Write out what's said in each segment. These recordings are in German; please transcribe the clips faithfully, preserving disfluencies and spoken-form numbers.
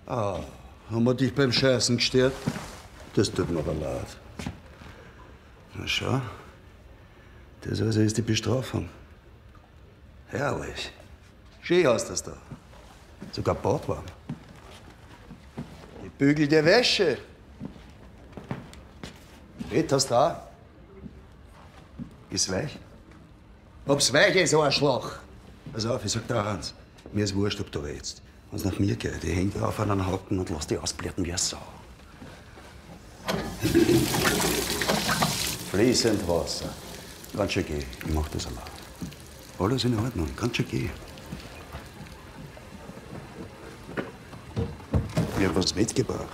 Ah, haben wir dich beim Scheißen gestört? Das tut mir aber leid. Na schau, das also ist die Bestrafung. Herrlich. Schön hast du das da. Sogar Bordwarm. Die bügelte Wäsche. Bett hast du auch? Ist weich? Ob's weich ist, Arschloch. Pass auf, ich sag dir eins. Mir ist wurscht, ob du redst. Wenn's nach mir geht, ich häng drauf an einen Haken und lass dich ausbluten wie eine Sau. Fließend Wasser. Kannst schon gehen, ich mach das allein. Alles in Ordnung, kannst schon gehen. Ich hab was mitgebracht.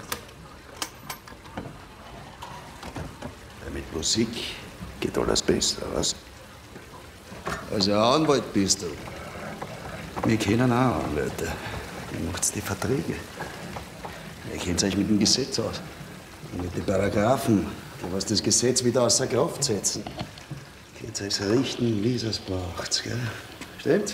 Mit Musik geht alles besser, was? Also ein Anwalt bist du. Wir kennen auch Anwälte. Wie macht's die Verträge? Ihr kennt euch mit dem Gesetz aus. Und mit den Paragraphen, die was das Gesetz wieder außer Kraft setzen. Könnt ihr es richten, wie ihr es braucht, gell? Stimmt?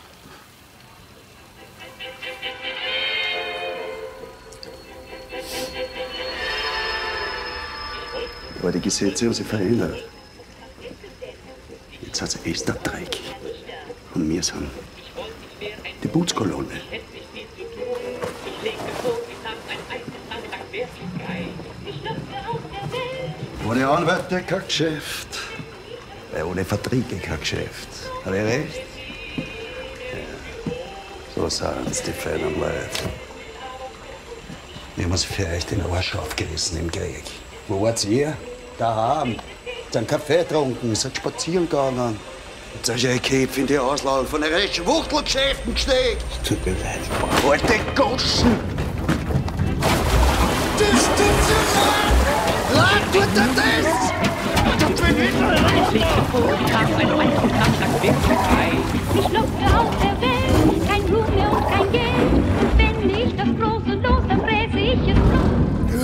Aber die Gesetze haben sich verändert. Jetzt hat es Esther Dreck. Und wir sind die Putzkolonne. Ohne Anwälte kein Geschäft. Weil ohne Verträge kein Geschäft. Habe ich recht? Ja. So sind's, die feinen Leute. Wir haben uns für euch den Arsch aufgerissen im Krieg. Wo wart ihr? Daheim. Dann Kaffee getrunken, seid spazieren gegangen. Jetzt hast du eure Köpfe in die Auslagen von euren Schwuchtelgeschäften gesteckt. Tut mir leid. Alte Goschen! Das tut so leid! Leid tut dir das! Du Behinderte!